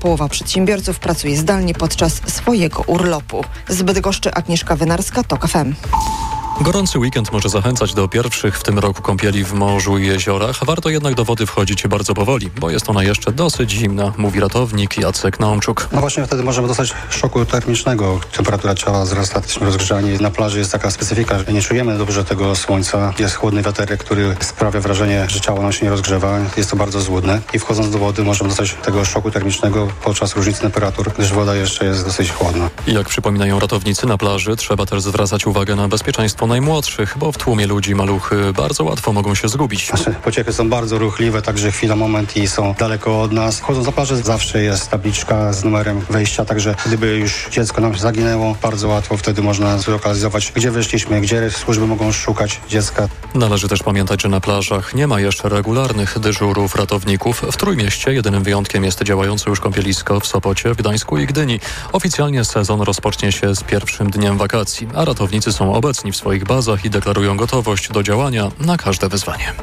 Połowa przedsiębiorców pracuje zdalnie podczas swojego urlopu. Z Bydgoszczy Agnieszka Wynarska, TOK FM. Gorący weekend może zachęcać do pierwszych w tym roku kąpieli w morzu i jeziorach. Warto jednak do wody wchodzić bardzo powoli, bo jest ona jeszcze dosyć zimna, mówi ratownik Jacek Naumczuk. No właśnie wtedy możemy dostać szoku termicznego. Temperatura ciała wzrasta, jesteśmy rozgrzani. Na plaży jest taka specyfika, że nie czujemy dobrze tego słońca. Jest chłodny wiaterek, który sprawia wrażenie, że ciało nam się nie rozgrzewa. Jest to bardzo złudne i wchodząc do wody możemy dostać tego szoku termicznego podczas różnicy temperatur, gdyż woda jeszcze jest dosyć chłodna. I jak przypominają ratownicy, na plaży trzeba też zwracać uwagę na bezpieczeństwo najmłodszych, bo w tłumie ludzi maluchy bardzo łatwo mogą się zgubić. Nasze pociechy są bardzo ruchliwe, także chwila, moment i są daleko od nas. Wchodząc na plażę zawsze jest tabliczka z numerem wejścia, także gdyby już dziecko nam zaginęło, bardzo łatwo wtedy można zlokalizować, gdzie wyszliśmy, gdzie służby mogą szukać dziecka. Należy też pamiętać, że na plażach nie ma jeszcze regularnych dyżurów ratowników. W Trójmieście jedynym wyjątkiem jest działające już kąpielisko w Sopocie, w Gdańsku i Gdyni. Oficjalnie sezon rozpocznie się z pierwszym dniem wakacji, a ratownicy są obecni w swoich bazach i deklarują gotowość do działania na każde wyzwanie.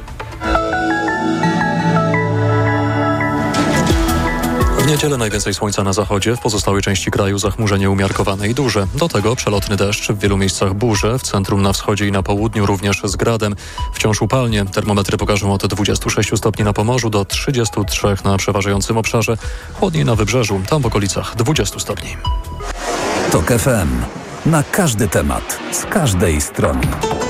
W niedzielę najwięcej słońca na zachodzie, w pozostałej części kraju zachmurzenie umiarkowane i duże. Do tego przelotny deszcz, w wielu miejscach burze, w centrum, na wschodzie i na południu również z gradem. Wciąż upalnie, termometry pokażą od 26 stopni na Pomorzu do 33 na przeważającym obszarze. Chłodniej na wybrzeżu, tam w okolicach 20 stopni. TOK FM. Na każdy temat, z każdej strony.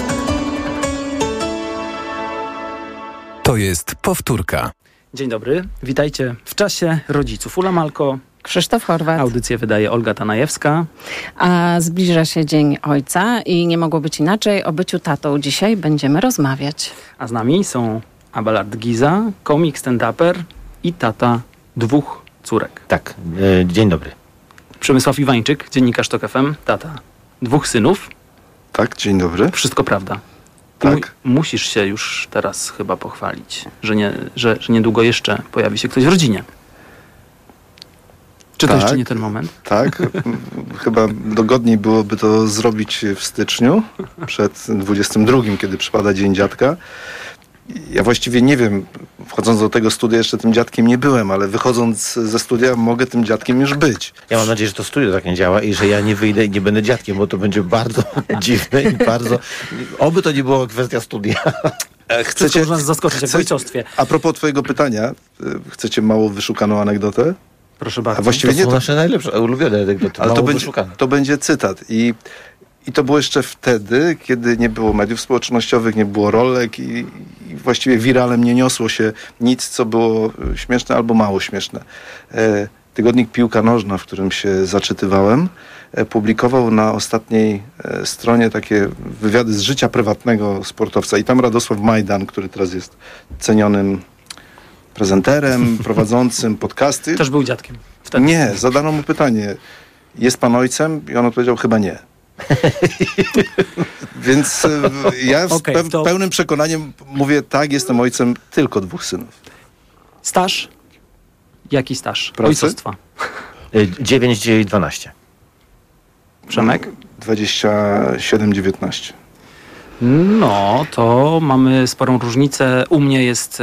To jest powtórka. Dzień dobry, witajcie w czasie rodziców. Ula Malko, Krzysztof Horwat. Audycję wydaje Olga Tanajewska. A zbliża się Dzień Ojca i nie mogło być inaczej. O byciu tatą dzisiaj będziemy rozmawiać. A z nami są Abelard Giza, komik, stand-uper i tata 2 córek. Tak, dzień dobry. Przemysław Iwańczyk, dziennikarz TOK FM, tata 2 synów. Tak, dzień dobry. Wszystko prawda. Tak. Musisz się już teraz chyba pochwalić, że niedługo jeszcze pojawi się ktoś w rodzinie. Czy to jeszcze nie ten moment? Tak, chyba dogodniej byłoby to zrobić w styczniu, przed 22, kiedy przypada Dzień Dziadka. Ja właściwie nie wiem, wchodząc do tego studia jeszcze tym dziadkiem nie byłem, ale wychodząc ze studia mogę tym dziadkiem już być. Ja mam nadzieję, że to studio tak nie działa i że ja nie wyjdę i nie będę dziadkiem, bo to będzie bardzo dziwne i bardzo... Oby to nie było kwestia studia. Chcecie nas zaskoczyć jak w ojcostwie. A propos twojego pytania, chcecie mało wyszukaną anegdotę? Proszę bardzo. A właściwie to są nasze najlepsze, ulubione anegdoty. Ale to będzie cytat. I to było jeszcze wtedy, kiedy nie było mediów społecznościowych, nie było rolek i właściwie wiralem nie niosło się nic, co było śmieszne albo mało śmieszne. Tygodnik Piłka Nożna, w którym się zaczytywałem, publikował na ostatniej stronie takie wywiady z życia prywatnego sportowca. I tam Radosław Majdan, który teraz jest cenionym prezenterem, prowadzącym podcasty. Też był dziadkiem wtedy. Nie, zadano mu pytanie, jest pan ojcem? I on odpowiedział, chyba nie. Więc ja z pełnym przekonaniem mówię, tak, jestem ojcem tylko 2 synów. Staż? Jaki staż? Pracy? Ojcostwa. 9 i 12. Przemek? 27-19. No, to mamy sporą różnicę. U mnie jest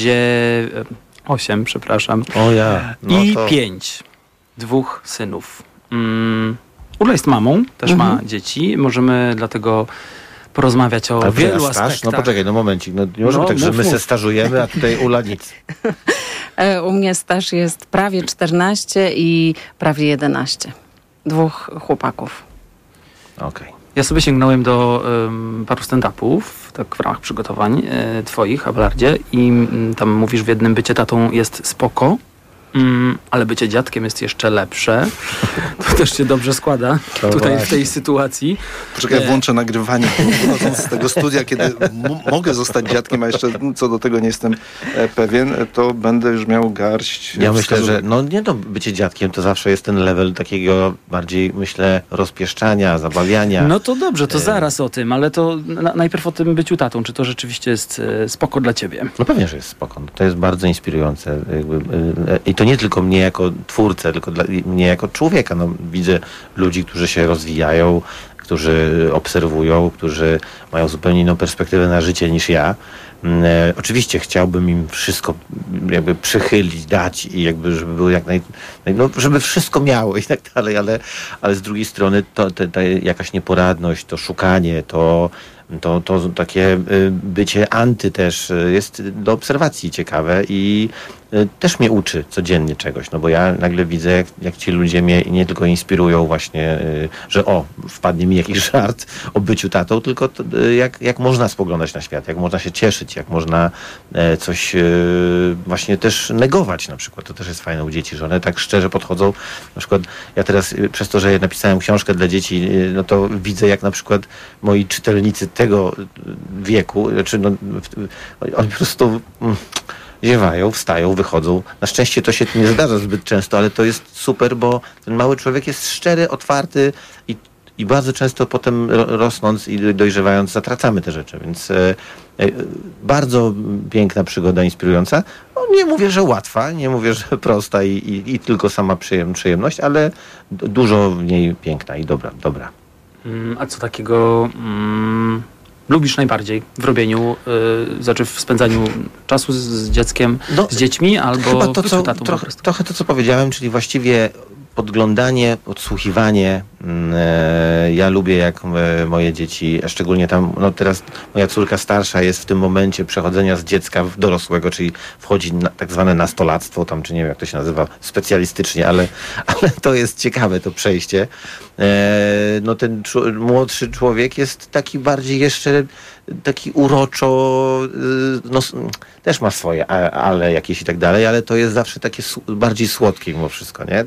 8, przepraszam. O ja. No I to... 5. 2 synów. Ula jest mamą, też ma dzieci. Możemy dlatego porozmawiać o wielu aspektach. No poczekaj, momencik. No, nie możemy tak, że my się stażujemy, a tutaj Ula nic. U mnie staż jest prawie 14 i prawie 11. 2 chłopaków. Okej. Ja sobie sięgnąłem do paru stand-upów, tak w ramach przygotowań twoich, Abelardzie, i tam mówisz, w jednym bycie tatą jest spoko, ale bycie dziadkiem jest jeszcze lepsze. To też się dobrze składa tutaj w tej sytuacji. Poczekaj, włączę nagrywanie, wychodząc z tego studia, kiedy mogę zostać dziadkiem, a jeszcze co do tego nie jestem pewien, to będę już miał garść. Ja myślę, że bycie dziadkiem to zawsze jest ten level takiego bardziej, myślę, rozpieszczania, zabawiania. No to dobrze, to zaraz o tym, ale to najpierw o tym byciu tatą. Czy to rzeczywiście jest spoko dla ciebie? No pewnie, że jest spoko. To jest bardzo inspirujące. I to nie tylko mnie jako twórcę, tylko mnie jako człowieka. No, widzę ludzi, którzy się rozwijają, którzy obserwują, którzy mają zupełnie inną perspektywę na życie niż ja. Oczywiście chciałbym im wszystko jakby przychylić, dać i jakby, żeby było jak żeby wszystko miało i tak dalej, ale z drugiej strony ta jakaś nieporadność, to szukanie, to takie bycie anty też jest do obserwacji ciekawe i też mnie uczy codziennie czegoś, no bo ja nagle widzę, jak ci ludzie mnie nie tylko inspirują właśnie, że wpadnie mi jakiś żart o byciu tatą, tylko jak można spoglądać na świat, jak można się cieszyć, jak można coś właśnie też negować na przykład. To też jest fajne u dzieci, że one tak szczerze podchodzą. Na przykład ja teraz przez to, że napisałem książkę dla dzieci, no to widzę, jak na przykład moi czytelnicy tego wieku, oni po prostu ziewają, wstają, wychodzą. Na szczęście to się nie zdarza zbyt często, ale to jest super, bo ten mały człowiek jest szczery, otwarty i bardzo często potem rosnąc i dojrzewając zatracamy te rzeczy, więc bardzo piękna przygoda, inspirująca. No, nie mówię, że łatwa, nie mówię, że prosta i tylko sama przyjemność, ale dużo w niej piękna i dobra. A co takiego lubisz najbardziej w robieniu, znaczy w spędzaniu czasu z dzieckiem, z dziećmi, albo chyba trochę to, co powiedziałem, czyli właściwie podglądanie, podsłuchiwanie. Ja lubię, jak moje dzieci, a szczególnie tam, no teraz moja córka starsza jest w tym momencie przechodzenia z dziecka w dorosłego, czyli wchodzi na tak zwane nastolactwo, tam, czy nie wiem, jak to się nazywa specjalistycznie, ale to jest ciekawe, to przejście. No ten młodszy człowiek jest taki bardziej jeszcze taki uroczo, no, też ma swoje ale jakieś i tak dalej, ale to jest zawsze takie bardziej słodkie mimo wszystko, nie?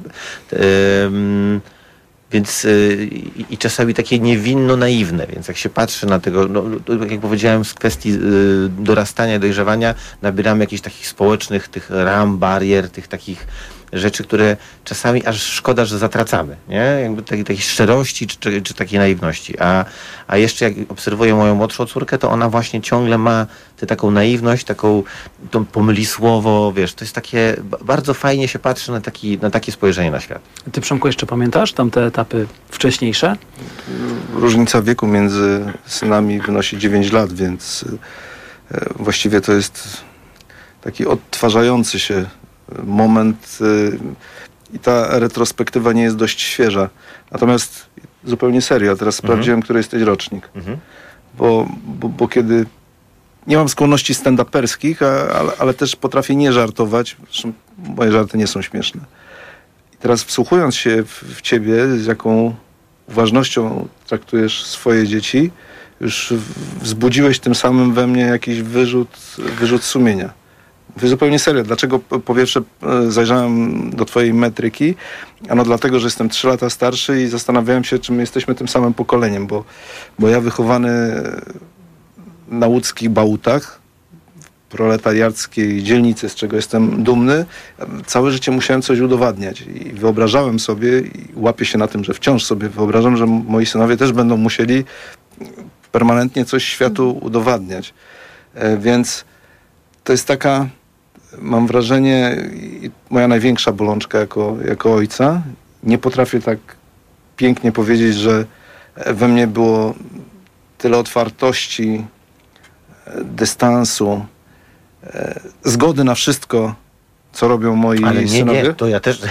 Więc i czasami takie niewinno naiwne, więc jak się patrzy na tego, no, jak powiedziałem, z kwestii dorastania, dojrzewania, nabieramy jakichś takich społecznych tych ram, barier, tych takich rzeczy, które czasami aż szkoda, że zatracamy, nie? Jakby takiej szczerości czy takiej naiwności. A jeszcze jak obserwuję moją młodszą córkę, to ona właśnie ciągle ma tę taką naiwność, tą pomylisłowo, wiesz, to jest takie, bardzo fajnie się patrzy na takie spojrzenie na świat. Ty, Przemku, jeszcze pamiętasz tamte etapy wcześniejsze? Różnica wieku między synami wynosi 9 lat, więc właściwie to jest taki odtwarzający się moment i ta retrospektywa nie jest dość świeża. Natomiast zupełnie serio, teraz sprawdziłem, który jesteś rocznik. Bo kiedy nie mam skłonności stand-uperskich, ale też potrafię nie żartować, zresztą moje żarty nie są śmieszne. I teraz wsłuchując się w ciebie, z jaką uważnością traktujesz swoje dzieci, już wzbudziłeś tym samym we mnie jakiś wyrzut sumienia. Mówię zupełnie serio. Dlaczego po pierwsze zajrzałem do twojej metryki? Ano dlatego, że jestem 3 lata starszy i zastanawiałem się, czy my jesteśmy tym samym pokoleniem, bo ja wychowany na łódzkich Bałutach, proletariackiej dzielnicy, z czego jestem dumny, całe życie musiałem coś udowadniać i wyobrażałem sobie i łapię się na tym, że wciąż sobie wyobrażam, że moi synowie też będą musieli permanentnie coś światu udowadniać. Więc to jest taka, mam wrażenie, moja największa bolączka jako ojca. Nie potrafię tak pięknie powiedzieć, że we mnie było tyle otwartości, dystansu, zgody na wszystko, co robią moi synowie. Nie, to ja też,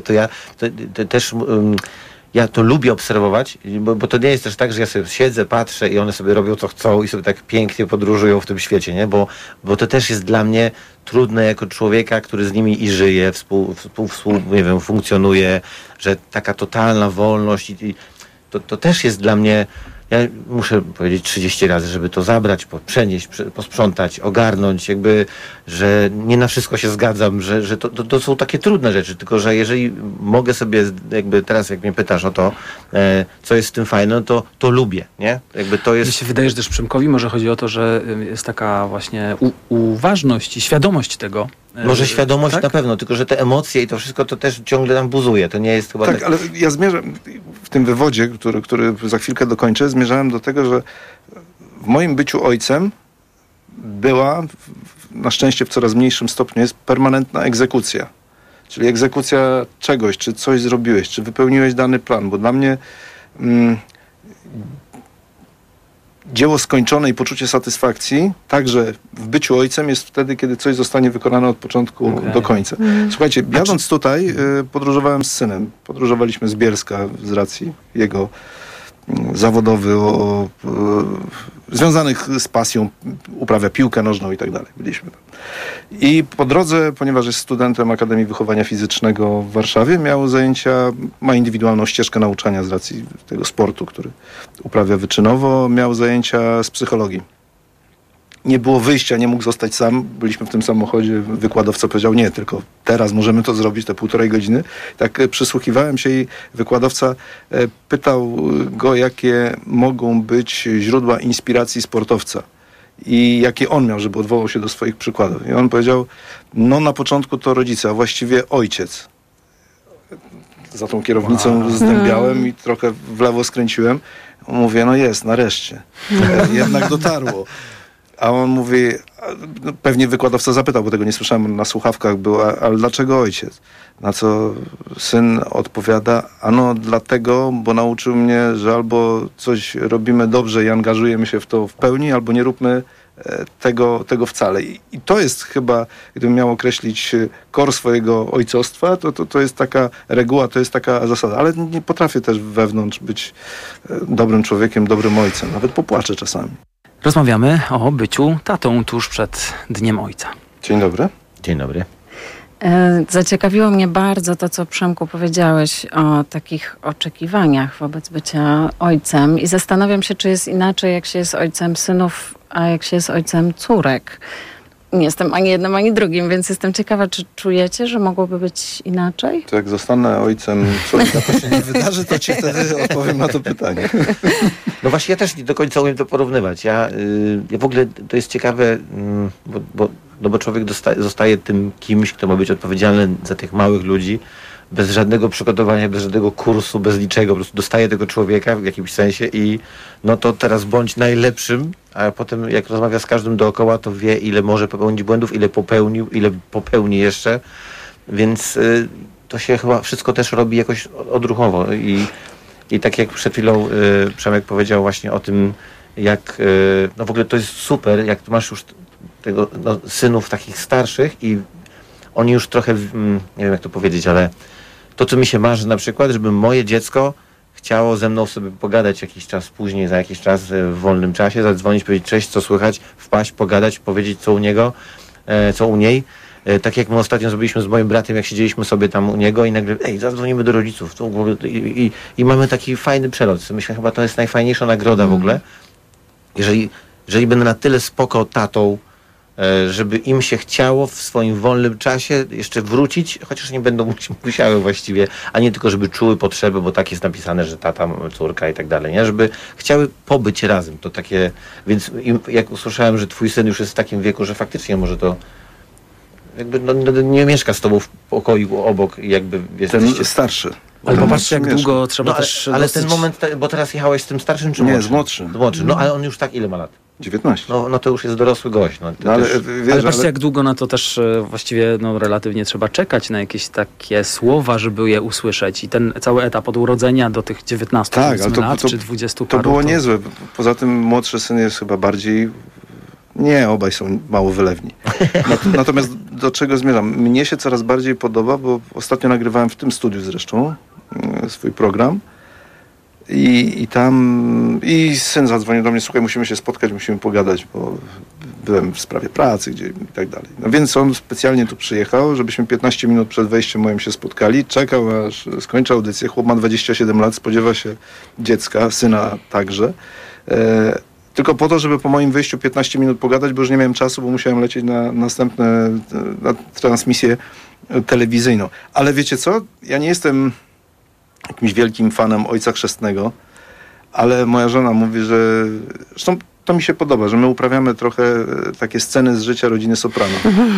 ja to lubię obserwować, bo to nie jest też tak, że ja sobie siedzę, patrzę i one sobie robią co chcą i sobie tak pięknie podróżują w tym świecie, nie? Bo to też jest dla mnie trudne jako człowieka, który z nimi i żyje, nie wiem, funkcjonuje, że taka totalna wolność i to też jest dla mnie. Ja muszę powiedzieć 30 razy, żeby to zabrać, przenieść, posprzątać, ogarnąć, jakby, że nie na wszystko się zgadzam, że to są takie trudne rzeczy, tylko że jeżeli mogę sobie, jakby teraz jak mnie pytasz o to, co jest w tym fajne, to lubię, nie? Jakby to jest... Mi się wydaje, że też Przemkowi może chodzi o to, że jest taka właśnie uważność i świadomość tego. Może świadomość tak? Na pewno, tylko że te emocje i to wszystko to też ciągle nam buzuje. To nie jest chyba tak, ale ja zmierzam w tym wywodzie, który za chwilkę dokończę, zmierzałem do tego, że w moim byciu ojcem była, na szczęście w coraz mniejszym stopniu, jest permanentna egzekucja. Czyli egzekucja czegoś, czy coś zrobiłeś, czy wypełniłeś dany plan, bo dla mnie dzieło skończone i poczucie satysfakcji, także w byciu ojcem, jest wtedy, kiedy coś zostanie wykonane od początku do końca. Słuchajcie, jadąc tutaj, podróżowałem z synem. Podróżowaliśmy z Bielska z racji jego zawodowy, związanych z pasją, uprawia piłkę nożną i tak dalej. Byliśmy tam. I po drodze, ponieważ jest studentem Akademii Wychowania Fizycznego w Warszawie, miał zajęcia, ma indywidualną ścieżkę nauczania z racji tego sportu, który uprawia wyczynowo, miał zajęcia z psychologii. Nie było wyjścia, nie mógł zostać sam. Byliśmy w tym samochodzie, wykładowca powiedział, nie, tylko teraz możemy to zrobić, te 1,5 godziny. Tak przysłuchiwałem się i wykładowca pytał go, jakie mogą być źródła inspiracji sportowca i jakie on miał, żeby odwołał się do swoich przykładów. I on powiedział, no na początku to rodzice, a właściwie ojciec. Za tą kierownicą zdębiałem i trochę w lewo skręciłem. Mówię, no jest, nareszcie. Jednak dotarło. A on mówi, pewnie wykładowca zapytał, bo tego nie słyszałem, na słuchawkach było, ale dlaczego ojciec? Na co syn odpowiada, ano dlatego, bo nauczył mnie, że albo coś robimy dobrze i angażujemy się w to w pełni, albo nie róbmy tego wcale. I to jest chyba, gdybym miał określić core swojego ojcostwa, to jest taka reguła, to jest taka zasada. Ale nie potrafię też wewnątrz być dobrym człowiekiem, dobrym ojcem. Nawet popłaczę czasami. Rozmawiamy o byciu tatą tuż przed Dniem Ojca. Dzień dobry. Dzień dobry. Zaciekawiło mnie bardzo to, co Przemku powiedziałeś o takich oczekiwaniach wobec bycia ojcem i zastanawiam się, czy jest inaczej, jak się jest ojcem synów, a jak się jest ojcem córek. Nie jestem ani jednym, ani drugim, więc jestem ciekawa, czy czujecie, że mogłoby być inaczej? To jak zostanę ojcem człowieka, to się nie wydarzy, to ci wtedy odpowiem na to pytanie. No właśnie, ja też nie do końca umiem to porównywać. Ja w ogóle, to jest ciekawe, bo człowiek zostaje tym kimś, kto ma być odpowiedzialny za tych małych ludzi, bez żadnego przygotowania, bez żadnego kursu, bez niczego. Po prostu dostaje tego człowieka w jakimś sensie i no to teraz bądź najlepszym, a potem jak rozmawia z każdym dookoła, to wie, ile może popełnić błędów, ile popełnił, ile popełni jeszcze. Więc to się chyba wszystko też robi jakoś odruchowo. I tak jak przed chwilą Przemek powiedział właśnie o tym, jak no w ogóle to jest super, jak masz już tego synów takich starszych i oni już trochę, nie wiem jak to powiedzieć, ale to, co mi się marzy na przykład, żeby moje dziecko chciało ze mną sobie pogadać jakiś czas później, za jakiś czas w wolnym czasie, zadzwonić, powiedzieć cześć, co słychać, wpaść, pogadać, powiedzieć co u niego, co u niej. Tak jak my ostatnio zrobiliśmy z moim bratem, jak siedzieliśmy sobie tam u niego i nagle, zadzwonimy do rodziców. I mamy taki fajny przelot. Myślę, chyba to jest najfajniejsza nagroda w ogóle. Jeżeli będę na tyle spoko tatą, żeby im się chciało w swoim wolnym czasie jeszcze wrócić, chociaż nie będą musiały właściwie, a nie tylko, żeby czuły potrzeby, bo tak jest napisane, że tata, córka i tak dalej, nie? Żeby chciały pobyć razem. To takie, więc jak usłyszałem, że twój syn już jest w takim wieku, że faktycznie może to jakby nie mieszka z tobą w pokoju obok i jakby jesteście... Ten starszy. Ale popatrzcie, jak długo trzeba też... Ale ten moment, bo teraz jechałeś z tym starszym czy młodszym? Nie, z młodszym. No ale on już tak ile ma lat? 19. No to już jest dorosły gość. Ale patrzcie, jak długo na to też właściwie relatywnie trzeba czekać na jakieś takie słowa, żeby je usłyszeć. I ten cały etap od urodzenia do tych 19 lat, czy 20 paru. To było niezłe. Poza tym młodszy syn jest chyba bardziej... Nie, obaj są mało wylewni. Natomiast do czego zmierzam? Mnie się coraz bardziej podoba, bo ostatnio nagrywałem w tym studiu zresztą swój program i tam syn zadzwonił do mnie, słuchaj, musimy się spotkać, musimy pogadać, bo byłem w sprawie pracy gdzie i tak dalej. No więc on specjalnie tu przyjechał, żebyśmy 15 minut przed wejściem moim się spotkali, czekał aż skończy audycję, chłop ma 27 lat, spodziewa się dziecka, syna także. Tylko po to, żeby po moim wyjściu 15 minut pogadać, bo już nie miałem czasu, bo musiałem lecieć na następne transmisję telewizyjną. Ale wiecie co? Ja nie jestem jakimś wielkim fanem Ojca Chrzestnego, ale moja żona mówi, że... Zresztą to mi się podoba, że my uprawiamy trochę takie sceny z życia rodziny Soprano.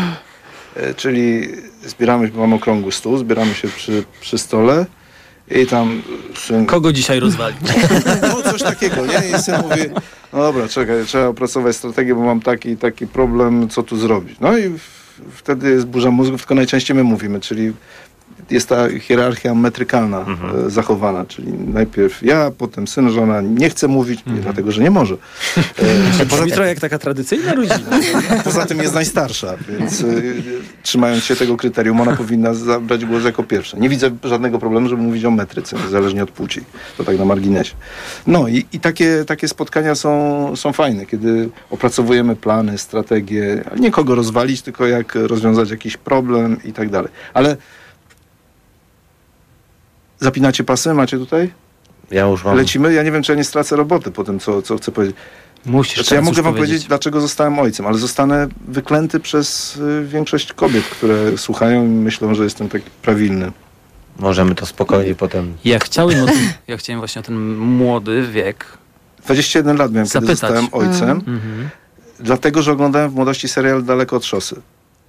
Czyli mamy okrągły stół, zbieramy się przy stole i tam... Kogo dzisiaj rozwalić? No coś takiego, nie? I syn mówi, no dobra, czekaj, trzeba opracować strategię, bo mam taki problem, co tu zrobić. No i wtedy jest burza mózgów, tylko najczęściej my mówimy, czyli jest ta hierarchia metrykalna zachowana, czyli najpierw ja, potem syn, żona nie chce mówić, nie dlatego, że nie może. Brzmi trochę jak taka tradycyjna rodzina. Poza tym jest najstarsza, więc trzymając się tego kryterium, ona powinna zabrać głos jako pierwsza. Nie widzę żadnego problemu, żeby mówić o metryce, niezależnie od płci. To tak na marginesie. No i takie spotkania są fajne, kiedy opracowujemy plany, strategie, nie kogo rozwalić, tylko jak rozwiązać jakiś problem i tak dalej. Ale zapinacie pasy? Macie tutaj? Ja już mam. Lecimy? Ja nie wiem, czy ja nie stracę roboty po tym, co chcę powiedzieć. Musisz Ja mogę wam powiedzieć, dlaczego zostałem ojcem, ale zostanę wyklęty przez większość kobiet, które słuchają i myślą, że jestem taki prawilny. Możemy to spokojnie potem... Ja chciałem właśnie o ten młody wiek 21 lat miałem, zapytać. kiedy zostałem ojcem, dlatego, że oglądałem w młodości serial Daleko od szosy.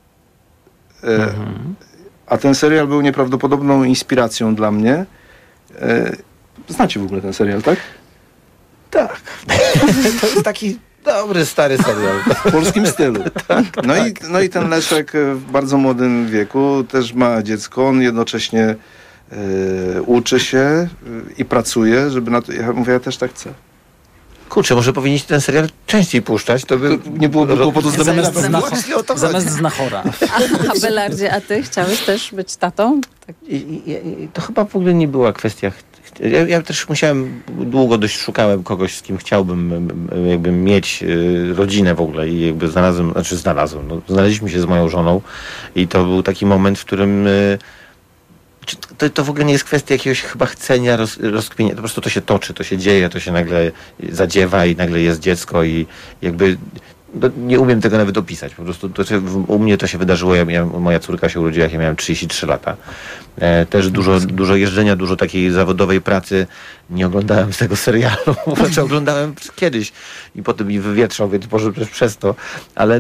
A ten serial był nieprawdopodobną inspiracją dla mnie. Znacie w ogóle ten serial, tak? Tak. To jest taki dobry, stary serial. W polskim stylu. No i ten Leszek w bardzo młodym wieku też ma dziecko. On jednocześnie uczy się i pracuje, żeby na to... Ja mówię, ja też tak chcę. Kurczę, może powinniście ten serial częściej puszczać, to by... Nie byłoby kłopotu z Zamiast znachora. Abelardzie, a ty chciałeś też być tatą? Tak. I to chyba w ogóle nie była kwestia... Ja też długo dość szukałem kogoś, z kim chciałbym jakby mieć rodzinę w ogóle i jakby znaleźliśmy się z moją żoną i to był taki moment, w którym to w ogóle nie jest kwestia jakiegoś chyba chcenia, rozkminienia, po prostu to się toczy, to się dzieje, to się nagle zadziewa i nagle jest dziecko i jakby nie umiem tego nawet opisać. Po prostu u mnie to się wydarzyło, moja córka się urodziła, jak ja miałem 33 lata. Też dużo jeżdżenia, dużo takiej zawodowej pracy. Nie oglądałem z tego serialu, znaczy oglądałem kiedyś i potem mi wywietrzał, więc może też przez to. Ale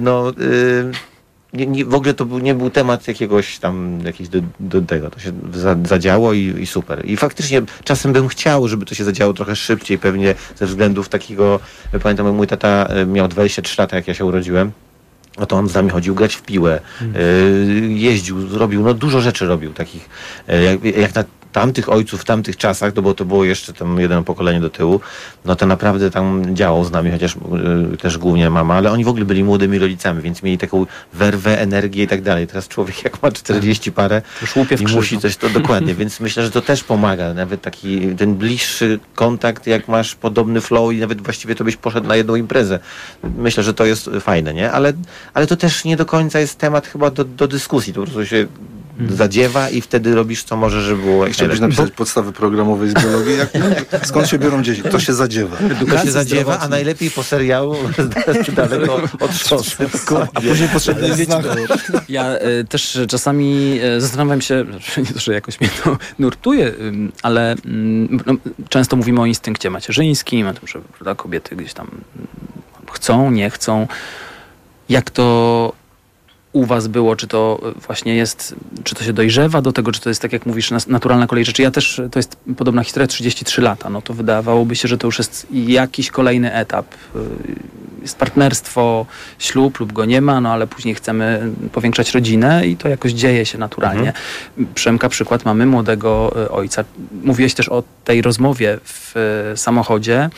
w ogóle to nie był temat jakiś do tego. To się zadziało i super. I faktycznie czasem bym chciał, żeby to się zadziało trochę szybciej, pewnie ze względów takiego... Pamiętam, mój tata miał 23 lata, jak ja się urodziłem. No to on z nami chodził grać w piłę, jeździł, robił, dużo rzeczy robił takich, jak na tamtych ojców w tamtych czasach, bo to było jeszcze tam jedno pokolenie do tyłu, no to naprawdę tam działał z nami, chociaż też głównie mama, ale oni w ogóle byli młodymi rodzicami, więc mieli taką werwę, energię i tak dalej. Teraz człowiek jak ma 40 parę i musi coś, to dokładnie, więc myślę, że to też pomaga. Nawet taki ten bliższy kontakt, jak masz podobny flow i nawet właściwie to byś poszedł na jedną imprezę. Myślę, że to jest fajne, nie? Ale to też nie do końca jest temat chyba do dyskusji. To po prostu się zadziewa i wtedy robisz co możesz, żeby było... Chciałbyś napisać podstawy programowej z biologii? Skąd się biorą dzieci? To się zadziewa. To się zadziewa, a najlepiej po serialu daleko od szosy. A później potrzebny jest Ja też czasami zastanawiam się, nie to, że jakoś mnie to nurtuje, ale często mówimy o instynkcie macierzyńskim, o tym, że kobiety gdzieś tam chcą, nie chcą. Jak to u was było? Czy to właśnie jest, czy to się dojrzewa do tego, czy to jest, tak jak mówisz, naturalna kolej rzeczy? Ja też, to jest podobna historia, 33 lata. No to wydawałoby się, że to już jest jakiś kolejny etap. Jest partnerstwo, ślub lub go nie ma, no ale później chcemy powiększać rodzinę i to jakoś dzieje się naturalnie. Przemka przykład, mamy młodego ojca. Mówiłeś też o tej rozmowie w samochodzie.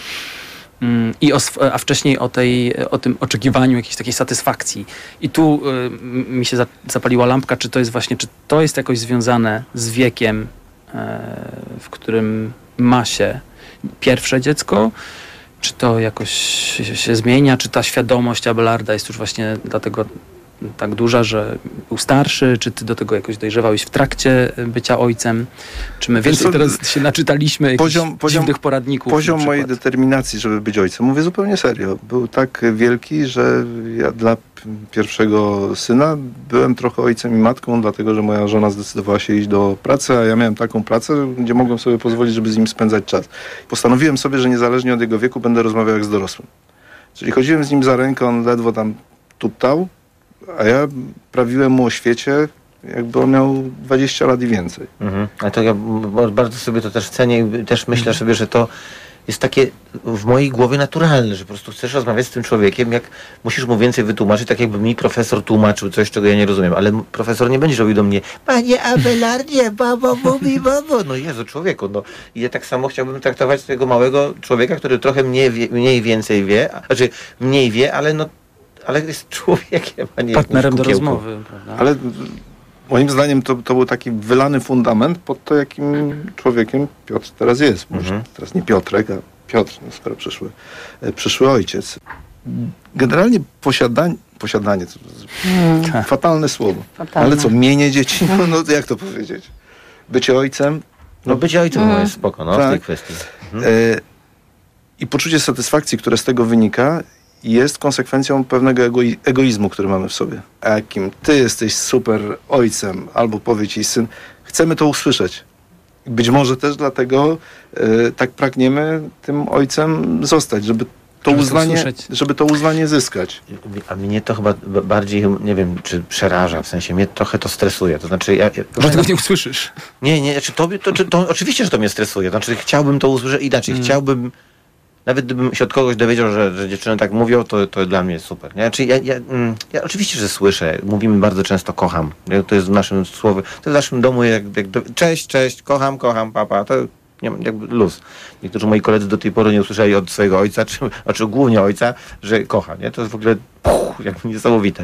A wcześniej o tym oczekiwaniu jakiejś takiej satysfakcji. I tu mi się zapaliła lampka, czy to jest jakoś związane z wiekiem, w którym ma się pierwsze dziecko, czy to jakoś się zmienia, czy ta świadomość Abelarda jest już właśnie dlatego tak duża, że był starszy, czy ty do tego jakoś dojrzewałeś w trakcie bycia ojcem? Czy my więcej teraz się naczytaliśmy jakichś dziwnych poradników? Poziom mojej determinacji, żeby być ojcem, mówię zupełnie serio, był tak wielki, że ja dla pierwszego syna byłem trochę ojcem i matką, dlatego że moja żona zdecydowała się iść do pracy, a ja miałem taką pracę, gdzie mogłem sobie pozwolić, żeby z nim spędzać czas. Postanowiłem sobie, że niezależnie od jego wieku będę rozmawiał jak z dorosłym. Czyli chodziłem z nim za rękę, on ledwo tam tutał, a ja prawiłem mu o świecie, jakby on miał 20 lat i więcej. A to ja bardzo sobie to też cenię i też myślę sobie, że to jest takie w mojej głowie naturalne, że po prostu chcesz rozmawiać z tym człowiekiem, jak musisz mu więcej wytłumaczyć, tak jakby mi profesor tłumaczył coś, czego ja nie rozumiem, ale profesor nie będzie robił do mnie: panie Abelardzie, babo, mówi, babo. No Jezu, człowieku, no. I ja tak samo chciałbym traktować tego małego człowieka, który trochę mniej więcej wie, znaczy mniej wie, ale jest człowiekiem, a nie partnerem do kukiełką. rozmowy, prawda? Ale moim zdaniem to był taki wylany fundament pod to, jakim człowiekiem Piotr teraz jest. Może teraz nie Piotrek, a Piotr, no skoro przyszły ojciec. Generalnie posiadanie to fatalne słowo. Fatalne. Ale co, mienie dzieci? No jak to powiedzieć? Bycie ojcem? No bycie ojcem jest spoko, no, tak. w tej kwestii. I poczucie satysfakcji, które z tego wynika, jest konsekwencją pewnego egoizmu, który mamy w sobie. A jakim ty jesteś super ojcem, albo powie ci syn, chcemy to usłyszeć. Być może też dlatego tak pragniemy tym ojcem zostać, żeby to uznanie zyskać. A mnie to chyba bardziej, nie wiem, czy przeraża, w sensie mnie trochę to stresuje. To znaczy, Że tego nie usłyszysz. Nie, znaczy to oczywiście, że to mnie stresuje. Znaczy, chciałbym to usłyszeć inaczej. Chciałbym, nawet gdybym się od kogoś dowiedział, że dziewczyny tak mówią, to dla mnie jest super. Nie? Znaczy, ja oczywiście, że słyszę. Mówimy bardzo często kocham. To jest w naszym słowie, to jest w naszym domu cześć, kocham, papa. To nie, jakby luz. Niektórzy moi koledzy do tej pory nie usłyszeli od swojego ojca, czy głównie ojca, że kocha. Nie? To jest w ogóle jakby niesamowite.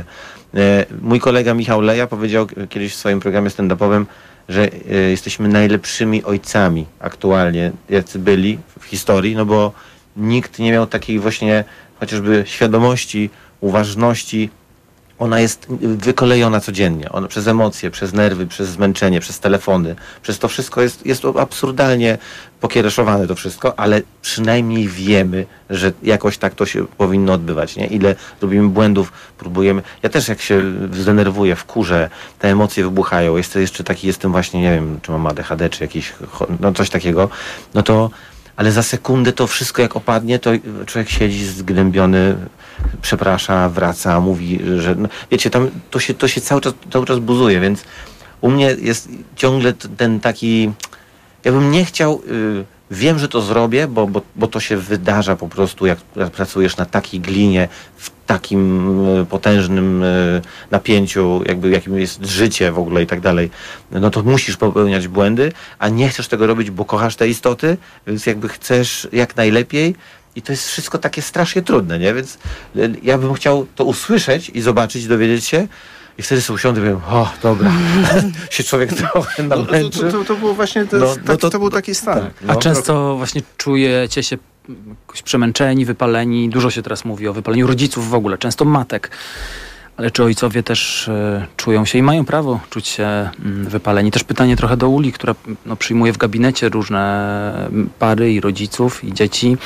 Mój kolega Michał Leja powiedział kiedyś w swoim programie stand-upowym, że jesteśmy najlepszymi ojcami aktualnie, jacy byli w historii, no bo nikt nie miał takiej właśnie chociażby świadomości, uważności. Ona jest wykolejona codziennie. Ona przez emocje, przez nerwy, przez zmęczenie, przez telefony. Przez to wszystko jest to absurdalnie pokiereszowane to wszystko, ale przynajmniej wiemy, że jakoś tak to się powinno odbywać. Nie? Ile robimy błędów, próbujemy. Ja też jak się zdenerwuję, wkurzę, te emocje wybuchają. Jestem właśnie, nie wiem, czy mam ADHD, czy jakiś, no coś takiego, no to ale za sekundę to wszystko jak opadnie, to człowiek siedzi zgnębiony, przeprasza, wraca, mówi, że no, wiecie, tam to się cały czas buzuje, więc u mnie jest ciągle ten taki, ja bym nie chciał, wiem, że to zrobię, bo to się wydarza po prostu, jak pracujesz na takiej glinie, w takim potężnym napięciu, jakby jakim jest życie w ogóle i tak dalej, no to musisz popełniać błędy, a nie chcesz tego robić, bo kochasz te istoty, więc jakby chcesz jak najlepiej i to jest wszystko takie strasznie trudne, nie? Więc ja bym chciał to usłyszeć i zobaczyć, dowiedzieć się i wtedy sobie usiądę i powiem, o, dobra, się człowiek trochę namęczy. To było właśnie, to był taki stan. Tak, A często właśnie czujecie się jakoś przemęczeni, wypaleni. Dużo się teraz mówi o wypaleniu rodziców w ogóle, często matek. Ale czy ojcowie też czują się i mają prawo czuć się wypaleni? Też pytanie trochę do Uli, która przyjmuje w gabinecie różne pary i rodziców i dzieci.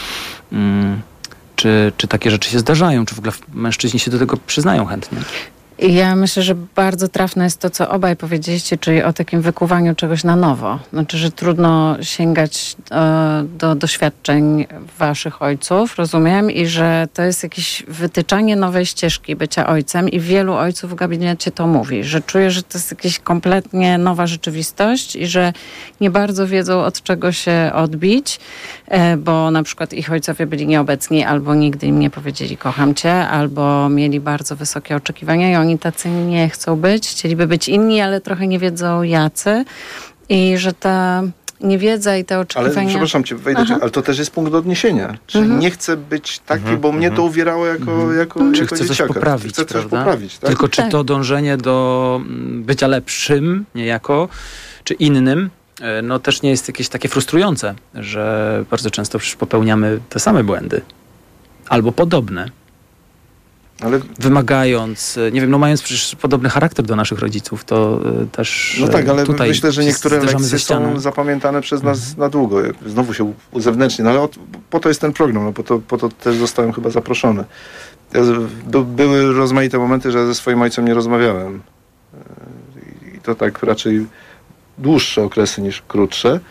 Czy takie rzeczy się zdarzają? Czy w ogóle mężczyźni się do tego przyznają chętnie? Ja myślę, że bardzo trafne jest to, co obaj powiedzieliście, czyli o takim wykuwaniu czegoś na nowo. Znaczy, że trudno sięgać do doświadczeń waszych ojców, rozumiem, i że to jest jakieś wytyczanie nowej ścieżki bycia ojcem i wielu ojców w gabinecie to mówi, że czuje, że to jest jakaś kompletnie nowa rzeczywistość i że nie bardzo wiedzą, od czego się odbić, bo na przykład ich ojcowie byli nieobecni albo nigdy im nie powiedzieli kocham cię, albo mieli bardzo wysokie oczekiwania i oni tacy nie chcą być, chcieliby być inni, ale trochę nie wiedzą jacy i że ta niewiedza i te oczekiwania... Ale przepraszam cię, ale to też jest punkt odniesienia. Czyli nie chcę być taki, bo mnie to uwierało jako Czy chcę coś poprawić, chcę coś poprawić, tak? Tylko czy to dążenie do bycia lepszym niejako, czy innym, no też nie jest jakieś takie frustrujące, że bardzo często przecież popełniamy te same błędy. Albo podobne. Ale... Wymagając, nie wiem, mając przecież podobny charakter do naszych rodziców, to też no tak, ale tutaj myślę, że niektóre lekcje są zapamiętane przez nas na długo. Znowu się uzewnętrznie, no ale po to jest ten program, no po to też zostałem chyba zaproszony. Były rozmaite momenty, że ze swoim ojcem nie rozmawiałem. I to tak raczej dłuższe okresy niż krótsze.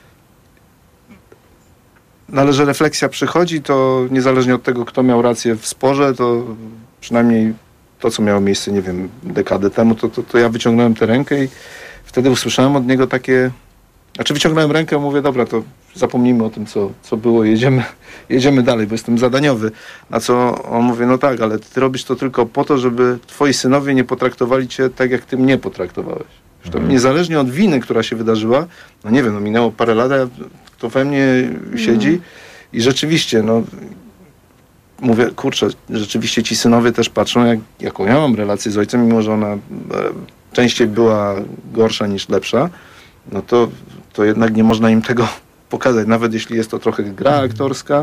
No ale że refleksja przychodzi, to niezależnie od tego, kto miał rację w sporze, to przynajmniej to, co miało miejsce, nie wiem, dekadę temu, to ja wyciągnąłem tę rękę i wtedy usłyszałem od niego takie Znaczy wyciągnąłem rękę, mówię, dobra, to zapomnijmy o tym, co było, jedziemy dalej, bo jestem zadaniowy. Na co on mówi, no tak, ale ty robisz to tylko po to, żeby twoi synowie nie potraktowali cię tak, jak ty mnie potraktowałeś. Zresztą niezależnie od winy, która się wydarzyła, no nie wiem, no minęło parę lat, to we mnie siedzi i rzeczywiście, no mówię, kurczę, rzeczywiście ci synowie też patrzą, jaką ja mam relację z ojcem, mimo że ona częściej była gorsza niż lepsza, no to jednak nie można im tego pokazać, nawet jeśli jest to trochę gra aktorska.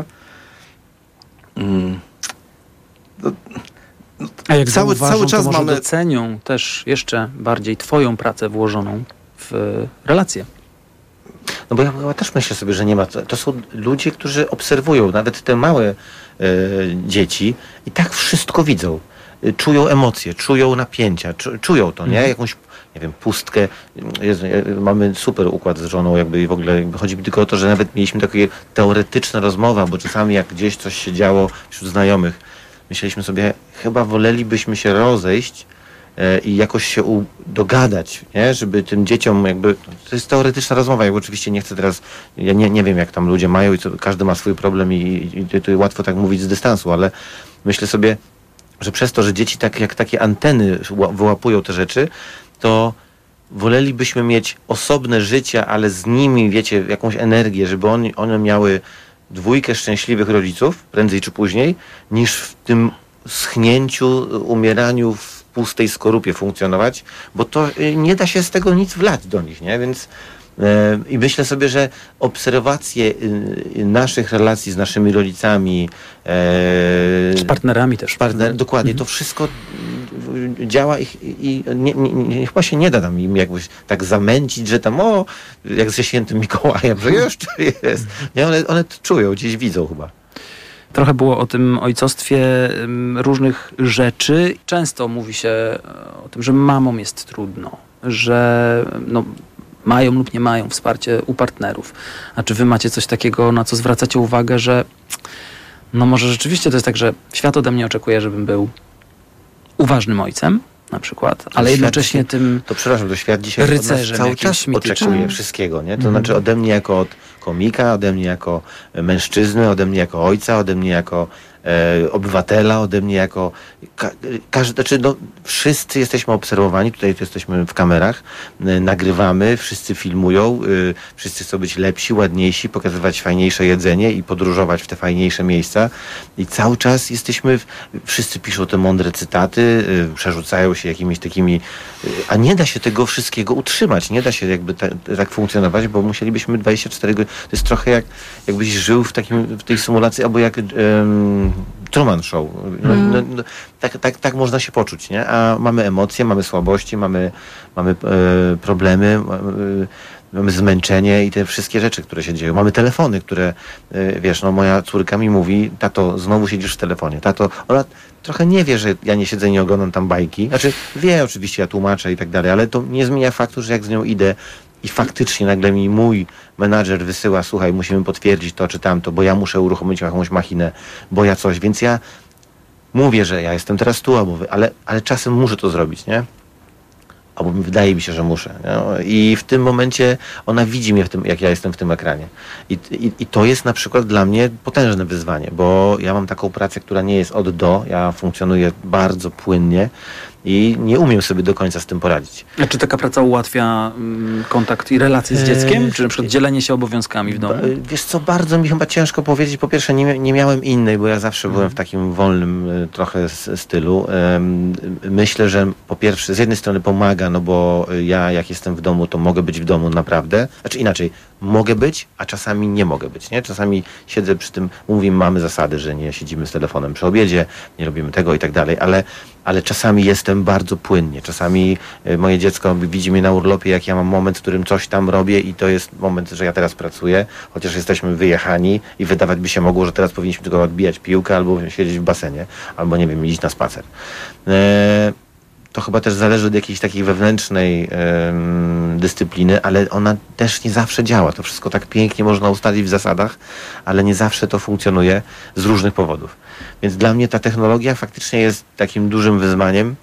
A jak cały czas to może mamy... docenią też jeszcze bardziej twoją pracę włożoną w relacje. No bo ja też myślę sobie, że nie ma. To są ludzie, którzy obserwują nawet te małe dzieci i tak wszystko widzą. Czują emocje, czują napięcia, czują to, nie? Jakąś, nie wiem, pustkę. Mamy super układ z żoną, jakby w ogóle chodzi mi tylko o to, że nawet mieliśmy takie teoretyczne rozmowy, bo czasami jak gdzieś coś się działo wśród znajomych, myśleliśmy sobie, chyba wolelibyśmy się rozejść i jakoś się dogadać, nie? Żeby tym dzieciom jakby, to jest teoretyczna rozmowa, ja oczywiście nie chcę teraz, ja nie wiem jak tam ludzie mają i każdy ma swój problem i to łatwo tak mówić z dystansu, ale myślę sobie, że przez to, że dzieci tak jak takie anteny wyłapują te rzeczy, to wolelibyśmy mieć osobne życia, ale z nimi, wiecie, jakąś energię, żeby one miały dwójkę szczęśliwych rodziców, prędzej czy później, niż w tym schnięciu, umieraniu w pustej skorupie funkcjonować, bo to nie da się z tego nic wlać do nich, nie? Więc i myślę sobie, że obserwacje naszych relacji z naszymi rodzicami, z partnerami też. Dokładnie, to wszystko działa i chyba się nie da tam im jakoś tak zamęcić, że tam jak ze świętym Mikołajem, że jeszcze jest. Nie, one to czują, gdzieś widzą chyba. Trochę było o tym ojcostwie różnych rzeczy. Często mówi się o tym, że mamom jest trudno, że mają lub nie mają wsparcie u partnerów. A czy wy macie coś takiego, na co zwracacie uwagę, że może rzeczywiście to jest tak, że świat ode mnie oczekuje, żebym był uważnym ojcem, na przykład, ale jednocześnie dzisiaj, tym to świat dzisiaj rycerzem cały czas oczekuje wszystkiego, nie? To znaczy ode mnie jako od komika, ode mnie jako mężczyzny, ode mnie jako ojca, ode mnie jako obywatela, ode mnie jako wszyscy jesteśmy obserwowani, tutaj jesteśmy w kamerach, nagrywamy, wszyscy filmują, wszyscy chcą być lepsi, ładniejsi, pokazywać fajniejsze jedzenie i podróżować w te fajniejsze miejsca i cały czas wszyscy piszą te mądre cytaty, przerzucają się jakimiś takimi, a nie da się tego wszystkiego utrzymać, nie da się jakby tak funkcjonować, bo musielibyśmy 24 godziny, to jest trochę jakbyś żył w tej symulacji, albo jak Truman Show. Tak można się poczuć, nie? A mamy emocje, mamy słabości, mamy problemy, mamy zmęczenie i te wszystkie rzeczy, które się dzieją. Mamy telefony, które, moja córka mi mówi, tato, znowu siedzisz w telefonie. Tato, ona trochę nie wie, że ja nie siedzę i nie oglądam tam bajki. Znaczy, wie oczywiście, ja tłumaczę i tak dalej, ale to nie zmienia faktu, że jak z nią idę i faktycznie nagle mi mój menadżer wysyła, słuchaj, musimy potwierdzić to czy tamto, bo ja muszę uruchomić jakąś machinę, bo ja coś, więc ja mówię, że ja jestem teraz tu, ale czasem muszę to zrobić, nie? Albo wydaje mi się, że muszę. No? I w tym momencie ona widzi mnie, jak ja jestem w tym ekranie. I to jest na przykład dla mnie potężne wyzwanie, bo ja mam taką pracę, która nie jest od do, ja funkcjonuję bardzo płynnie i nie umiem sobie do końca z tym poradzić. A czy taka praca ułatwia kontakt i relacje z dzieckiem? Czy na przykład dzielenie się obowiązkami w domu? Wiesz co, bardzo mi chyba ciężko powiedzieć. Po pierwsze, nie miałem innej, bo ja zawsze byłem w takim wolnym trochę stylu. Myślę, że po pierwsze, z jednej strony pomaga, bo ja jak jestem w domu, to mogę być w domu naprawdę. Znaczy inaczej, mogę być, a czasami nie mogę być, nie? Czasami siedzę przy tym, mamy zasady, że nie siedzimy z telefonem przy obiedzie, nie robimy tego i tak dalej, ale czasami jestem bardzo płynnie. Czasami moje dziecko widzi mnie na urlopie, jak ja mam moment, w którym coś tam robię i to jest moment, że ja teraz pracuję, chociaż jesteśmy wyjechani i wydawać by się mogło, że teraz powinniśmy tylko odbijać piłkę albo siedzieć w basenie, albo nie wiem, iść na spacer. To chyba też zależy od jakiejś takiej wewnętrznej dyscypliny, ale ona też nie zawsze działa. To wszystko tak pięknie można ustalić w zasadach, ale nie zawsze to funkcjonuje z różnych powodów. Więc dla mnie ta technologia faktycznie jest takim dużym wyzwaniem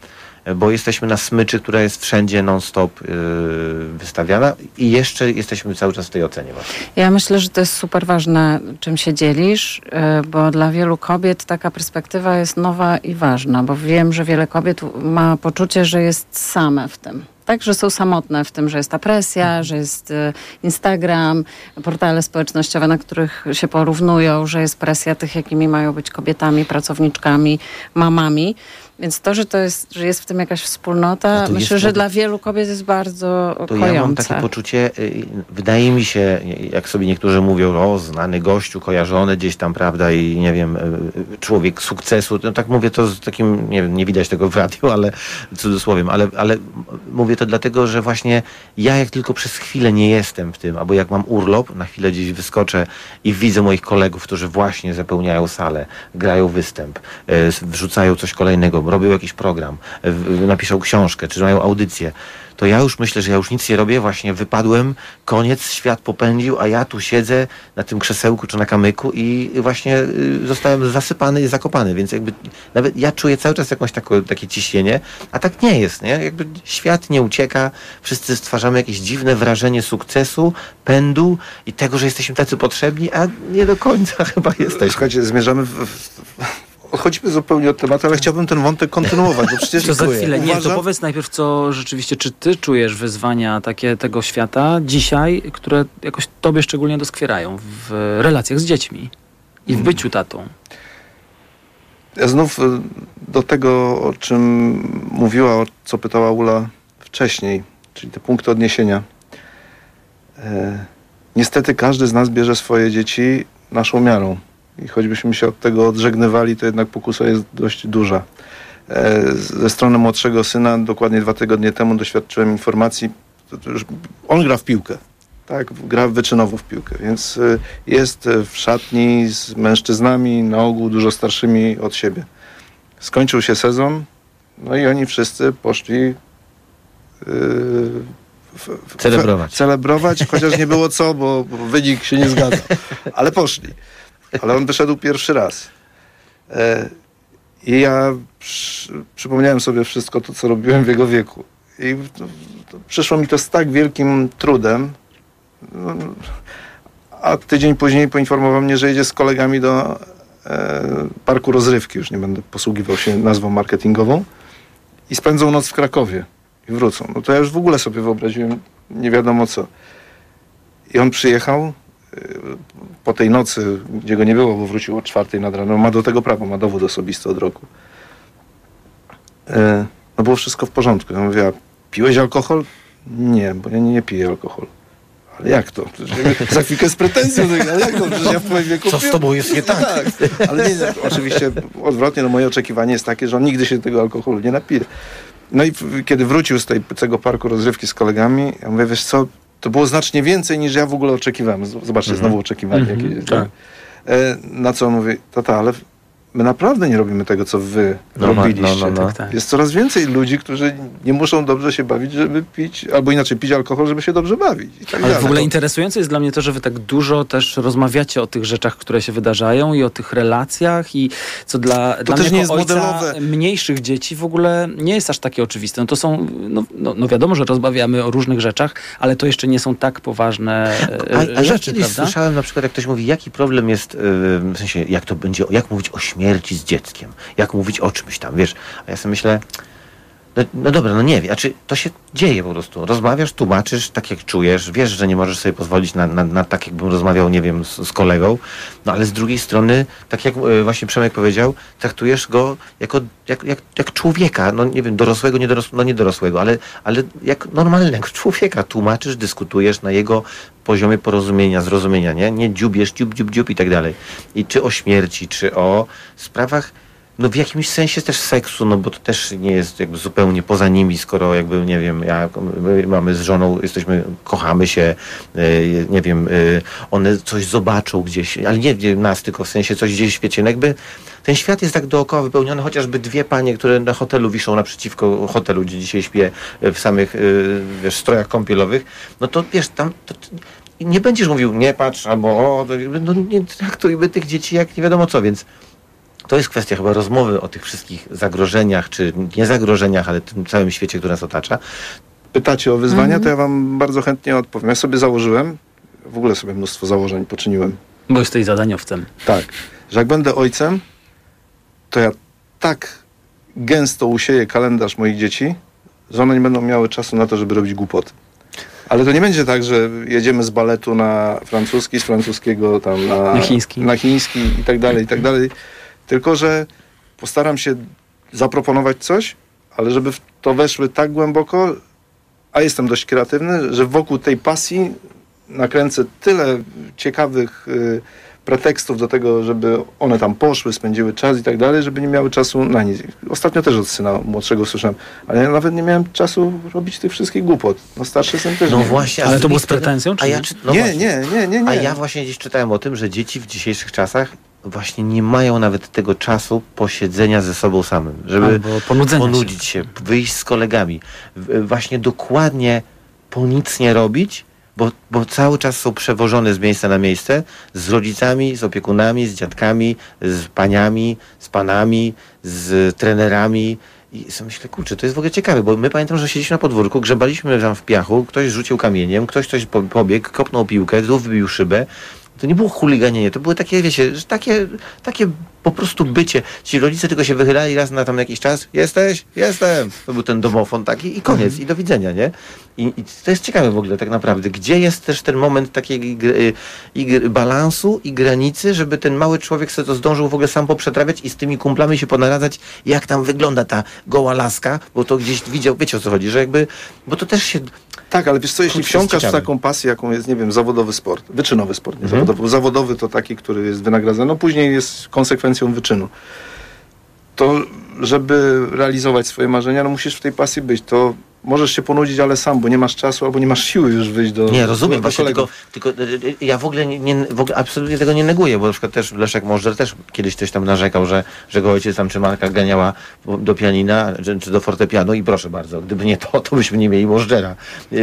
bo jesteśmy na smyczy, która jest wszędzie non-stop wystawiana i jeszcze jesteśmy cały czas w tej ocenie właśnie. Ja myślę, że to jest super ważne, czym się dzielisz, bo dla wielu kobiet taka perspektywa jest nowa i ważna, bo wiem, że wiele kobiet ma poczucie, że jest same w tym. Tak, że są samotne w tym, że jest ta presja, że jest Instagram, portale społecznościowe, na których się porównują, że jest presja tych, jakimi mają być kobietami, pracowniczkami, mamami. Więc to, że jest w tym jakaś wspólnota, myślę, że dla wielu kobiet jest bardzo kojące. Ja mam takie poczucie, wydaje mi się, jak sobie niektórzy mówią, znany gościu, kojarzony gdzieś tam, prawda, i nie wiem, człowiek sukcesu, no tak mówię to z takim, nie widać tego w radiu, ale cudzysłowiem, ale mówię to dlatego, że właśnie ja jak tylko przez chwilę nie jestem w tym, albo jak mam urlop, na chwilę gdzieś wyskoczę i widzę moich kolegów, którzy właśnie zapełniają salę, grają występ, wrzucają coś kolejnego, robią jakiś program, napiszą książkę, czy mają audycję, to ja już myślę, że ja już nic nie robię, właśnie wypadłem, koniec, świat popędził, a ja tu siedzę na tym krzesełku czy na kamyku i właśnie zostałem zasypany i zakopany, więc jakby nawet ja czuję cały czas jakieś takie ciśnienie, a tak nie jest, nie? Jakby świat nie ucieka, wszyscy stwarzamy jakieś dziwne wrażenie sukcesu, pędu i tego, że jesteśmy tacy potrzebni, a nie do końca chyba jesteśmy. Słuchajcie, zmierzamy odchodzimy zupełnie od tematu, ale chciałbym ten wątek kontynuować, bo przecież to za chwilę. Nie, to powiedz najpierw, co rzeczywiście, czy ty czujesz wyzwania takie tego świata dzisiaj, które jakoś tobie szczególnie doskwierają w relacjach z dziećmi i w byciu tatą? Ja znów do tego, o czym mówiła, o co pytała Ula wcześniej, czyli te punkty odniesienia. Niestety każdy z nas bierze swoje dzieci naszą miarą. I choćbyśmy się od tego odżegnywali, to jednak pokusa jest dość duża. Ze strony młodszego syna, dokładnie 2 tygodnie temu doświadczyłem informacji, on gra w piłkę. Tak, gra wyczynowo w piłkę, więc jest w szatni z mężczyznami, na ogół dużo starszymi od siebie. Skończył się sezon, no i oni wszyscy poszli celebrować, chociaż nie było co, bo wynik się nie zgadza. Ale poszli. Ale on wyszedł pierwszy raz. I ja przypomniałem sobie wszystko to, co robiłem w jego wieku. I przyszło mi to z tak wielkim trudem. A tydzień później poinformował mnie, że jedzie z kolegami do parku rozrywki. Już nie będę posługiwał się nazwą marketingową. I spędzą noc w Krakowie. I wrócą. No to ja już w ogóle sobie wyobraziłem nie wiadomo co. I on przyjechał po tej nocy, gdzie go nie było, bo wrócił o 4 nad ranem. Ma do tego prawo, ma dowód osobisty od roku. No było wszystko w porządku. Ja mówię, a piłeś alkohol? Nie, bo ja nie piję alkoholu. Ale jak to? Za chwilkę z pretensją, ale jak to? Przecież ja w twoim wieku co z tobą jest nie tak? Ale nie, oczywiście odwrotnie, no moje oczekiwanie jest takie, że on nigdy się tego alkoholu nie napije. No i kiedy wrócił z tego parku rozrywki z kolegami, ja mówię, wiesz co, to było znacznie więcej niż ja w ogóle oczekiwałem. Zobaczcie, znowu oczekiwanie. Tak. Na co on mówi, tata, ale my naprawdę nie robimy tego, co wy robiliście. Tak. Jest coraz więcej ludzi, którzy nie muszą dobrze się bawić, żeby pić, albo inaczej pić alkohol, żeby się dobrze bawić. I tak Ale dalej. w ogóle interesujące jest dla mnie to, że wy tak dużo też rozmawiacie o tych rzeczach, które się wydarzają i o tych relacjach i co dla też mnie nie jako jest ojca modelowe. mniejszych dzieci w ogóle nie jest aż takie oczywiste. No to są, no wiadomo, że rozmawiamy o różnych rzeczach, ale to jeszcze nie są tak poważne rzeczy, prawda? Słyszałem na przykład, jak ktoś mówi, jaki problem jest, w sensie, jak mówić o śmierci z dzieckiem, jak mówić o czymś tam, wiesz, a ja sobie myślę, no dobra, no nie wiem, znaczy to się dzieje po prostu, rozmawiasz, tłumaczysz tak jak czujesz, wiesz, że nie możesz sobie pozwolić na tak jakbym rozmawiał, nie wiem, z kolegą, no ale z drugiej strony, tak jak właśnie Przemek powiedział, traktujesz go jak człowieka, no nie wiem, dorosłego, niedorosłego, ale jak normalnego człowieka, tłumaczysz, dyskutujesz na jego poziomie porozumienia, zrozumienia, nie dziubiesz, dziub i tak dalej. I czy o śmierci, czy o sprawach, no w jakimś sensie też seksu, no bo to też nie jest jakby zupełnie poza nimi, skoro jakby, nie wiem, my mamy z żoną, kochamy się, nie wiem, one coś zobaczą gdzieś, ale nie nas, tylko w sensie coś gdzieś w świecie, no jakby ten świat jest tak dookoła wypełniony, chociażby 2 panie, które na hotelu wiszą naprzeciwko hotelu, gdzie dzisiaj śpię, w samych, wiesz, strojach kąpielowych, no to wiesz, tam nie będziesz mówił, nie patrz, albo no nie traktujmy tych dzieci jak nie wiadomo co, więc to jest kwestia chyba rozmowy o tych wszystkich zagrożeniach, czy nie zagrożeniach, ale tym całym świecie, który nas otacza. Pytacie o wyzwania, to ja wam bardzo chętnie odpowiem. Ja sobie założyłem, w ogóle sobie mnóstwo założeń poczyniłem. Bo jesteś zadaniowcem. Tak, że jak będę ojcem, to ja tak gęsto usieję kalendarz moich dzieci, że one nie będą miały czasu na to, żeby robić głupoty. Ale to nie będzie tak, że jedziemy z baletu na francuski, z francuskiego tam na chiński i tak dalej. Tylko, że postaram się zaproponować coś, ale żeby w to weszły tak głęboko, a jestem dość kreatywny, że wokół tej pasji nakręcę tyle ciekawych pretekstów do tego, żeby one tam poszły, spędziły czas i tak dalej, żeby nie miały czasu na nic. Ostatnio też od syna młodszego słyszałem, ale ja nawet nie miałem czasu robić tych wszystkich głupot. No starszy syn też No nie. właśnie. Ale to było z pretensją, czy Nie. A ja właśnie gdzieś czytałem o tym, że dzieci w dzisiejszych czasach właśnie nie mają nawet tego czasu posiedzenia ze sobą samym, żeby ponudzić się, wyjść z kolegami. Właśnie dokładnie po nic nie robić, bo cały czas są przewożone z miejsca na miejsce, z rodzicami, z opiekunami, z dziadkami, z paniami, z panami, z trenerami. I sobie myślę, kurczę, to jest w ogóle ciekawe, bo my pamiętam, że siedzieliśmy na podwórku, grzebaliśmy tam w piachu, ktoś rzucił kamieniem, ktoś coś pobiegł, kopnął piłkę, znów wybił szybę. To nie było chuliganienie, to były takie, wiecie, że takie po prostu bycie. Ci rodzice tylko się wychylali raz na tam jakiś czas. Jesteś? Jestem. To był ten domofon taki i koniec. I do widzenia, nie? I to jest ciekawe w ogóle tak naprawdę. Gdzie jest też ten moment takiej balansu i granicy, żeby ten mały człowiek sobie to zdążył w ogóle sam poprzetrawiać i z tymi kumplami się ponaradzać, jak tam wygląda ta goła laska, bo to gdzieś widział, wiecie o co chodzi, że jakby, bo to też się... Tak, ale wiesz co, jeśli wsiąkasz w taką pasję, jaką jest, nie wiem, zawodowy sport, wyczynowy sport, nie zawodowy. Zawodowy to taki, który jest wynagradzany, no później jest konsekwencją wyczynu. To, żeby realizować swoje marzenia, no musisz w tej pasji być. To możesz się ponudzić, ale sam, bo nie masz czasu albo nie masz siły już wyjść do... Nie, rozumiem, do właśnie tylko ja w ogóle absolutnie tego nie neguję, bo na przykład też Leszek Możdżer też kiedyś coś tam narzekał, że go ojciec tam czy matka ganiała do pianina, czy do fortepianu i proszę bardzo, gdyby nie to byśmy nie mieli Możdżera.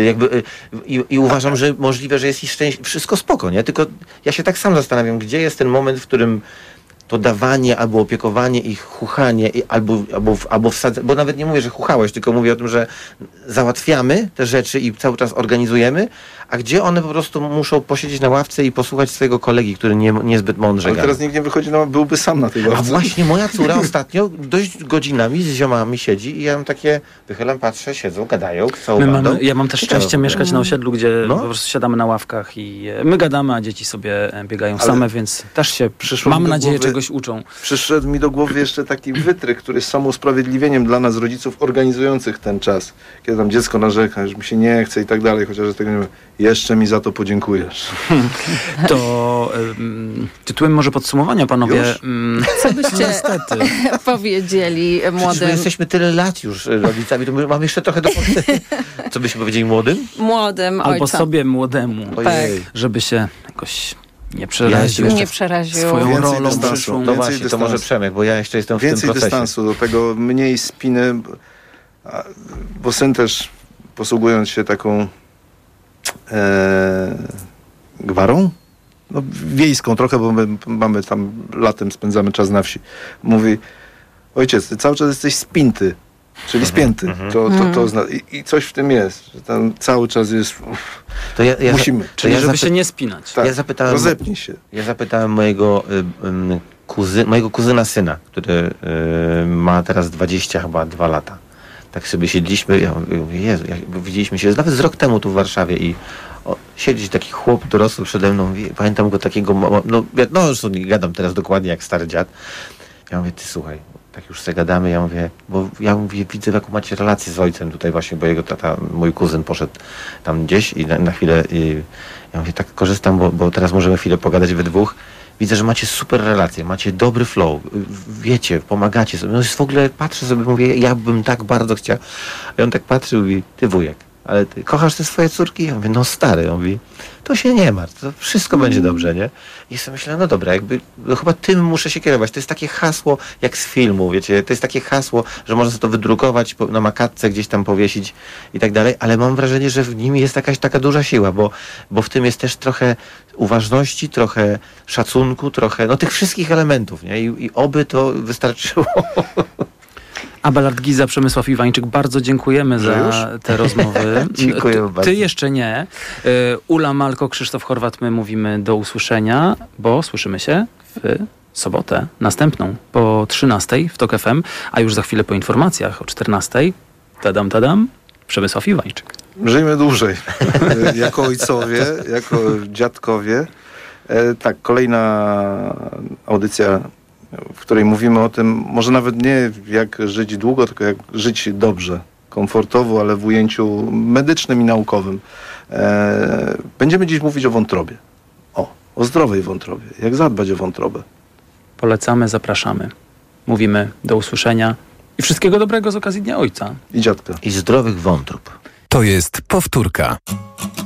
I uważam, że możliwe, że jest wszystko spoko, nie? Tylko ja się tak sam zastanawiam, gdzie jest ten moment, w którym to dawanie albo opiekowanie ich, chuchanie albo wsadzenie, bo nawet nie mówię, że chuchałeś, tylko mówię o tym, że załatwiamy te rzeczy i cały czas organizujemy, a gdzie one po prostu muszą posiedzieć na ławce i posłuchać swojego kolegi, który niezbyt mądrze gada. Ale teraz nikt nie wychodzi, byłby sam na tej ławce. A właśnie moja córa ostatnio dość godzinami z ziomami siedzi i ja mam takie, wychylam, patrzę, siedzą, gadają, całą bandą. Ja mam też szczęście mieszkać na osiedlu, gdzie po prostu siadamy na ławkach i my gadamy, a dzieci sobie biegają same, więc też się mam nadzieję czegoś uczą. Przyszedł mi do głowy jeszcze taki wytrych, który jest samousprawiedliwieniem dla nas, rodziców organizujących ten czas. Kiedy tam dziecko narzeka, że mi się nie chce i tak dalej, chociaż tego nie wiem. Jeszcze mi za to podziękujesz. To tytułem może podsumowania, panowie. Co byście powiedzieli młodym? My jesteśmy tyle lat już rodzicami, to my mamy jeszcze trochę do powiedzenia. Co byśmy powiedzieli młodym? Młodym ojcom. Albo sobie młodemu. Tak. Żeby się jakoś nie przeraził. Swoją rolą przyszłą. No właśnie, to może Przemek, bo ja jeszcze jestem w tym procesie. Więcej dystansu do tego, mniej spiny, bo syn też, posługując się taką gwarą? No, wiejską trochę, bo my mamy tam latem, spędzamy czas na wsi. Mówi, ojciec, ty cały czas jesteś spinty, czyli spięty. I coś w tym jest, że tam cały czas jest... musimy. Czyli żeby się nie spinać. Tak, ja rozepnij się. Ja zapytałem mojego kuzyna syna, który ma teraz 22 lata. Tak sobie siedliśmy, ja mówię, Jezu, widzieliśmy się nawet z rok temu tu w Warszawie i siedzi taki chłop dorosły przede mną, pamiętam go takiego, zresztą nie gadam teraz dokładnie jak stary dziad. Ja mówię, ty słuchaj, tak już sobie gadamy, ja mówię, widzę jaką macie relację z ojcem tutaj właśnie, bo jego tata, mój kuzyn poszedł tam gdzieś i na chwilę, ja mówię, tak korzystam, bo teraz możemy chwilę pogadać we dwóch. Widzę, że macie super relacje, macie dobry flow, wiecie, pomagacie sobie. No jest w ogóle, patrzę sobie, mówię, ja bym tak bardzo chciał. A on tak patrzy i mówi, ty wujek, ale ty kochasz te swoje córki? Ja mówię, no stary, on mówi, to się nie martw, to wszystko będzie dobrze, nie? I sobie myślę, no dobra, jakby chyba tym muszę się kierować. To jest takie hasło jak z filmu, wiecie, to jest takie hasło, że można sobie to wydrukować na makatce, gdzieś tam powiesić i tak dalej, ale mam wrażenie, że w nim jest jakaś taka duża siła, bo w tym jest też trochę uważności, trochę szacunku, trochę, no tych wszystkich elementów, nie? I oby to wystarczyło. Abelard Giza, Przemysław Iwańczyk, bardzo dziękujemy za te rozmowy. Dziękuję bardzo. Ty jeszcze nie. Ula Malko, Krzysztof Horwat, my mówimy do usłyszenia, bo słyszymy się w sobotę następną po 13:00 w TOK FM, a już za chwilę po informacjach o 14:00. Tadam, Przemysław Iwańczyk. Żyjmy dłużej. Jako ojcowie, jako dziadkowie. Tak, kolejna audycja, w której mówimy o tym, może nawet nie jak żyć długo, tylko jak żyć dobrze, komfortowo, ale w ujęciu medycznym i naukowym. Będziemy dziś mówić o wątrobie. O zdrowej wątrobie. Jak zadbać o wątrobę. Polecamy, zapraszamy. Mówimy do usłyszenia i wszystkiego dobrego z okazji Dnia Ojca. I dziadka. I zdrowych wątrób. To jest powtórka.